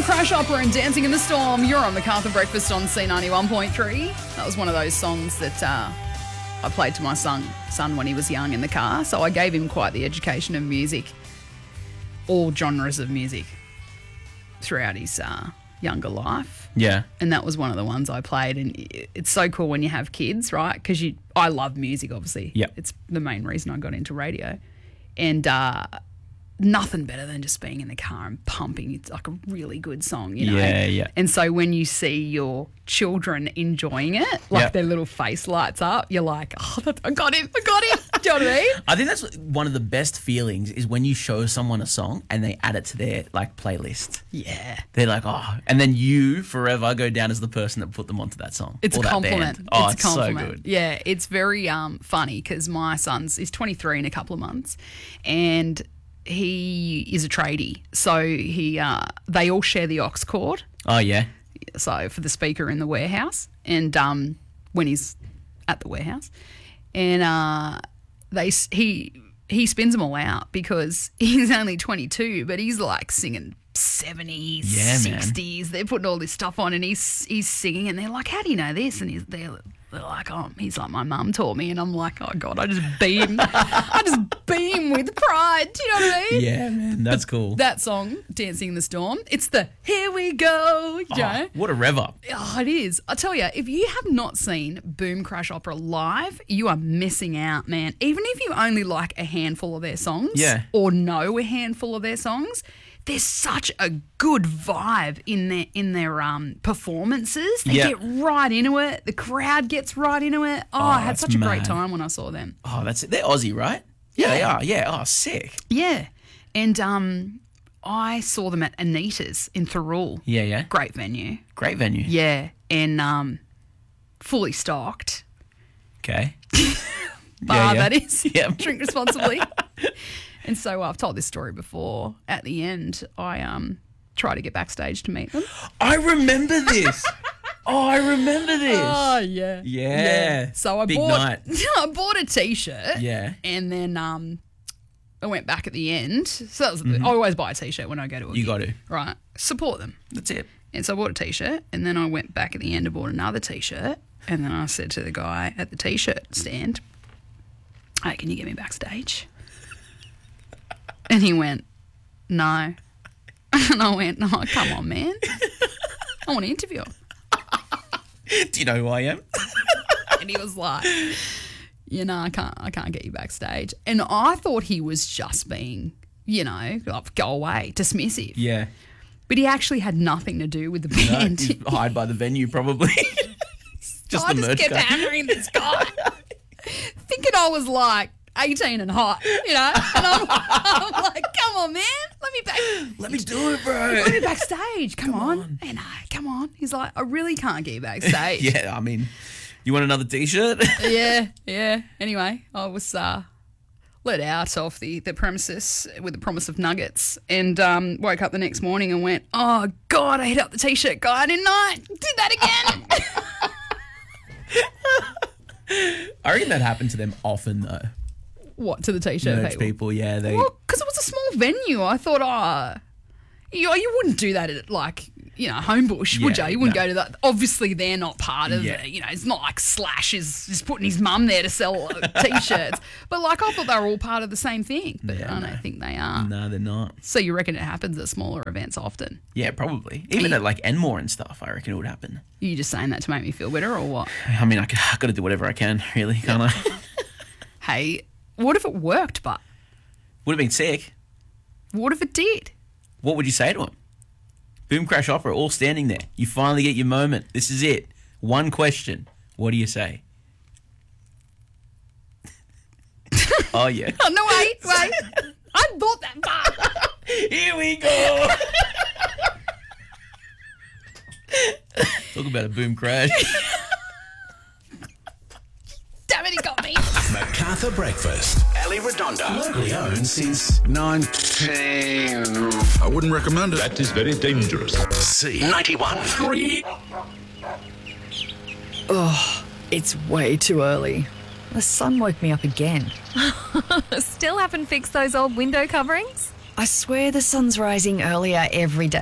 Crash Opera and Dancing in the Storm. You're on MacArthur Breakfast on C91.3. That was one of those songs that I played to my son when he was young in the car. So I gave him quite the education of music, all genres of music, throughout his younger life. Yeah. And that was one of the ones I played. And it's so cool when you have kids, right? Because I love music, obviously. Yeah. It's the main reason I got into radio. And nothing better than just being in the car and pumping. It's like a really good song, you know? Yeah, yeah. And so when you see your children enjoying it, like their little face lights up, you're like, oh, I got him. Do you know what I mean? I think that's one of the best feelings is when you show someone a song and they add it to their like playlist. Yeah. They're like, oh, and then you forever go down as the person that put them onto that song. It's a or that compliment. band. Oh, it's a compliment. so good. Yeah, it's very funny because my he's 23 in a couple of months, and he is a tradie. So they all share the aux cord. Oh, yeah. So for the speaker in the warehouse, and when he's at the warehouse, and he spins them all out because he's only 22, but he's like singing 70s, Yeah, man. 60s. They're putting all this stuff on, and he's singing, and they're like, "How do you know this?" And they're like, "Oh, he's like, my mum taught me," and I'm like, "Oh God, I just beam with pride." Do you know what I mean? Yeah, man, that's cool. That song, "Dancing in the Storm," it's the "Here we go," you know? What a rev up. Oh, it is. I tell you, if you have not seen Boom Crash Opera live, you are missing out, man. Even if you only like a handful of their songs, or know a handful of their songs, there's such a good vibe in their performances. They get right into it. The crowd gets right into it. Oh, I had such a great time when I saw them. Oh, that's it. They're Aussie, right? Yeah, they are. Yeah. Oh, sick. Yeah. And I saw them at Anita's in Thirroul. Yeah, yeah. Great venue. Great venue. Yeah. And fully stocked. Okay. Bar, that is. Yeah. Drink responsibly. And so I've told this story before. At the end, I try to get backstage to meet them. I remember this. Oh, yeah. Yeah. So I Big bought night. I bought a T-shirt. Yeah. And then I went back at the end. So that was, I always buy a T-shirt when I go to a You gig. got to. Right. Support them. That's it. And so I bought a T-shirt, and then I went back at the end and bought another T-shirt. And then I said to the guy at the T-shirt stand, "Hey, can you get me backstage?" And he went, "No." And I went, "Oh, come on, man. I want to interview him." Do you know who I am? And he was like, I can't get you backstage." And I thought he was just being, like, go away, dismissive. Yeah. But he actually had nothing to do with the No, band. he's hired by the venue, probably. Just I the just merch kept guy. hammering this guy, thinking I was like 18 and hot, And I'm like, "Come on, man, Let me do it, bro. let me backstage. Come on. And come on." He's like, "I really can't get you backstage." Yeah, I mean, you want another T-shirt? Yeah. Anyway, I was let out of the premises with the promise of nuggets, and woke up the next morning and went, "Oh God, I hit up the T-shirt guy, didn't I? Did that again." I reckon that happened to them often, though. What, to the T-shirt Merch people, yeah. Well, because it was a small venue. I thought, you wouldn't do that at, like, Homebush, would you? Yeah, You wouldn't no. go to that. Obviously, they're not part of Yeah. it. It's not like Slash is putting his mum there to sell T-shirts. But, like, I thought they were all part of the same thing. But Yeah, I no. don't think they are. No, they're not. So you reckon it happens at smaller events often? Yeah, probably. Even at like Enmore and stuff, I reckon it would happen. Are you just saying that to make me feel better or what? I mean, I got to do whatever I can, really, can't I? Hey, what if it worked, but Would have been sick. what if it did? What would you say to him? Boom Crash Opera, all standing there. You finally get your moment. This is it. One question. What do you say? Oh, yeah. Oh, no, wait. I thought that part. Here we go. Talk about a boom crash. Damn it, he got me. MacArthur Breakfast. Ali Redonda. Locally owned since 19... I wouldn't recommend it. That is very dangerous. C91. It's way too early. The sun woke me up again. Still haven't fixed those old window coverings? I swear the sun's rising earlier every day.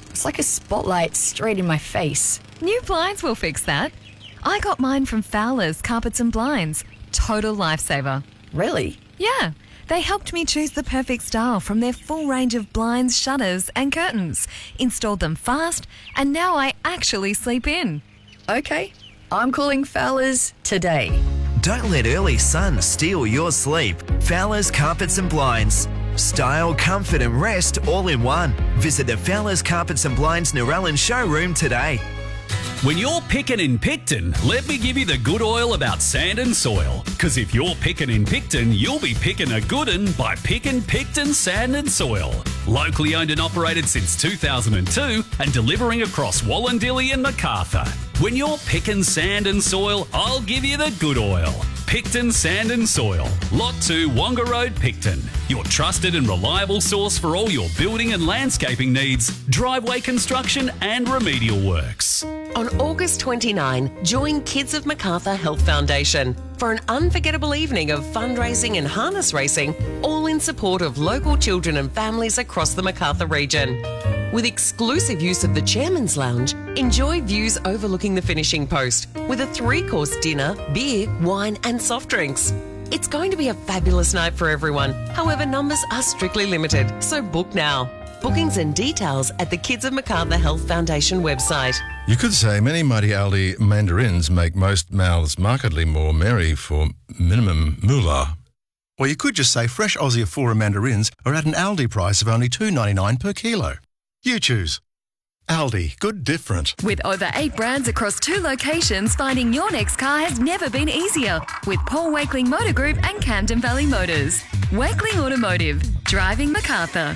It's like a spotlight straight in my face. New blinds will fix that. I got mine from Fowler's Carpets and Blinds. Total lifesaver. Really? Yeah. They helped me choose the perfect style from their full range of blinds, shutters and curtains. Installed them fast, and now I actually sleep in. Okay, I'm calling Fowler's today. Don't let early sun steal your sleep. Fowler's Carpets and Blinds. Style, comfort and rest all in one. Visit the Fowler's Carpets and Blinds Narellan showroom today. When you're picking in Picton, let me give you the good oil about sand and soil. Because if you're picking in Picton, you'll be picking a good un by picking Picton Sand and Soil. Locally owned and operated since 2002 and delivering across Wallandilly and Macarthur. When you're picking sand and soil, I'll give you the good oil. Picton Sand and Soil, Lot 2, Wonga Road, Picton. Your trusted and reliable source for all your building and landscaping needs, driveway construction and remedial works. On August 29, join Kids of Macarthur Health Foundation for an unforgettable evening of fundraising and harness racing, all in support of local children and families across the Macarthur region. With exclusive use of the Chairman's Lounge, enjoy views overlooking the finishing post with a 3-course dinner, beer, wine and soft drinks. It's going to be a fabulous night for everyone. However, numbers are strictly limited, so book now. Bookings and details at the Kids of Macarthur Health Foundation website. You could say many mighty Aldi mandarins make most mouths markedly more merry for minimum moolah. Or you could just say fresh Aussie Afura mandarins are at an Aldi price of only $2.99 per kilo. You choose. Aldi, good different. With over 8 brands across 2 locations, finding your next car has never been easier. With Paul Wakeling Motor Group and Camden Valley Motors. Wakeling Automotive, driving Macarthur.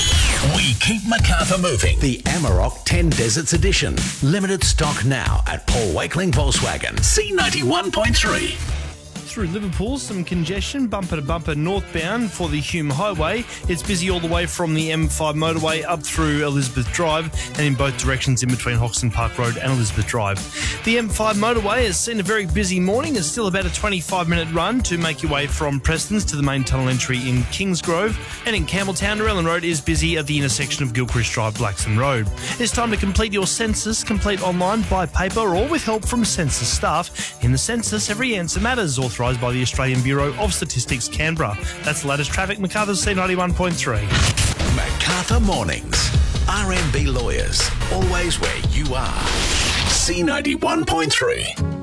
We keep Macarthur moving. The Amarok 10 Deserts Edition. Limited stock now at Paul Wakeling Volkswagen. C91.3. Through Liverpool, some congestion, bumper to bumper northbound for the Hume Highway. It's busy all the way from the M5 motorway up through Elizabeth Drive and in both directions in between Hoxton Park Road and Elizabeth Drive. The M5 motorway has seen a very busy morning. It's still about a 25-minute run to make your way from Prestons to the main tunnel entry in Kingsgrove. And in Campbelltown, Narellan Road is busy at the intersection of Gilchrist Drive, Blackson Road. It's time to complete your census, complete online, by paper or with help from census staff. In the census, every answer matters, authorised by the Australian Bureau of Statistics, Canberra. That's the latest traffic. Macarthur's C91.3. Macarthur Mornings. RMB Lawyers. Always where you are. C91.3.